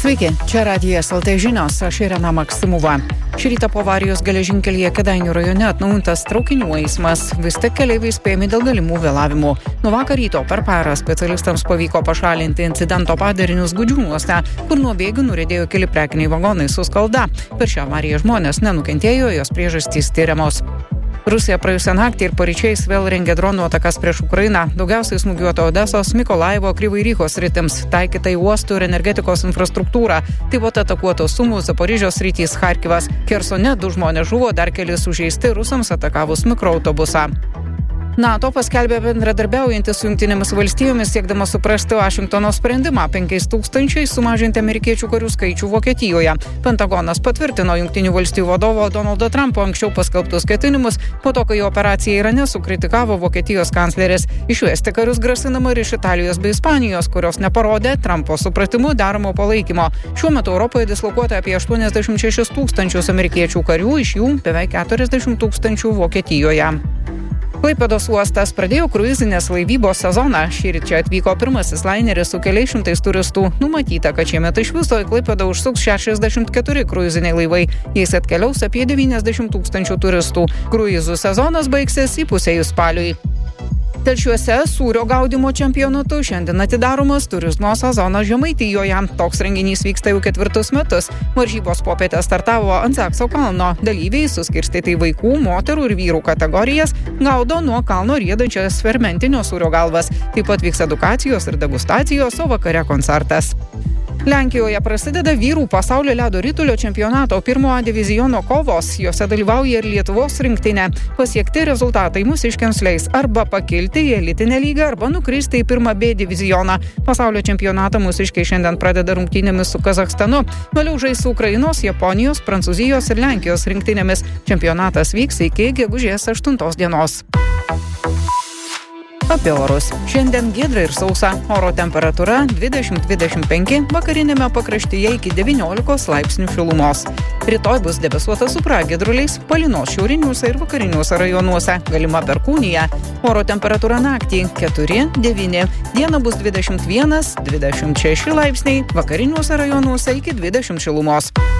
Sveiki, čia Radijas LT žinios, aš Irena Maksimova. Šį rytą po avarijos geležinkelyje Kėdainių rajone atnaujintas traukinių eismas. Vis tik keleiviai įspėjami dėl galimų vėlavimų. Nuo vakar ryto per parą specialistams pavyko pašalinti incidento padarinius Gudžiūnuose, kur nuo bėgių nuriedėjo keli prekiniai vagonai su skalda. Per šią avariją žmonės nenukentėjo, jos priežastys tyriamos. Rusija praėjusią naktį ir paryčiais vėl rengė dronų atakas prieš Ukrainą. Daugiausiai smūgiuota Odesos, Mykolaivo, Kryvyj Ryho sritims, taikyta į uostų ir energetikos infrastruktūrą. Taip pat atakuotos Sumų, Zaporižės sritys, Charkivas. Kersone 2 žmonės žuvo, dar keli sužeisti rusams atakavus mikroautobusą. NATO paskelbė bendradarbiaujantis su Jungtinėmis valstijomis, siekdama suprasti Vašingtono sprendimą 5,000 sumažinti amerikiečių karių skaičių Vokietijoje. Pentagonas patvirtino Jungtinių valstijų vadovo Donaldo Trumpo anksčiau paskelbtus ketinimus, po to, kai operaciją Irane sukritikavo Vokietijos kancleris. Išvesti karius grasinama ir iš Italijos bei Ispanijos, kurios neparodė Trumpo supratimu deramo palaikymo. Šiuo metu Europoje dislokuota apie 86,000 amerikiečių karių, iš jų beveik 40,000 Vokietijoje. Klaipėdos uostas pradėjo kruizinės laivybos sezoną. Šįryt čia atvyko pirmasis laineris su keliais šimtais turistų. Numatyta, kad šiemet iš viso į Klaipėdą užsuks 64 kruiziniai laivai. Jais atkeliaus apie 90,000 turistų. Kruizų sezonas baigsis įpusėjus spaliui. Telšiuose sūrio gaudymo čempionatu šiandien atidaromas turizmo sezonas Žemaitijoje. Toks renginys vyksta jau 4 metus. Varžybos popietę startavo ant Zakso kalno. Dalyviai suskirstyti į vaikų, moterų ir vyrų kategorijas gaudo nuo kalno riedančias fermentinio sūrio galvas. Taip pat vyks edukacijos ir degustacijos, o vakare koncertas. Lenkijoje prasideda vyrų pasaulio ledo ritulio čempionato 1 diviziono kovos. Jose dalyvauja ir Lietuvos rinktinė. Pasiekti rezultatai mūsiškiams leis arba pakilti į elitinę lygą, arba nukristi į 1B divizioną. Pasaulio čempionatą mūsiškiai šiandien pradeda rungtynėmis su Kazachstanu. Vėliau žais su Ukrainos, Japonijos, Prancūzijos ir Lenkijos rinktinėmis. Čempionatas vyks iki gegužės 8 dienos. Apie orus. Šiandien giedra ir sausa. Oro temperatūra 20-25, vakarinėme pakraštyje iki 19 laipsnių šilumos. Rytoj bus debesuota su pragiedruliais, palynos šiauriniuose ir vakariniuose rajonuose, galima perkūnija. Oro temperatūra naktį 4-9, dieną bus 21-26 laipsniai, vakariniuose rajonuose iki 20 šilumos.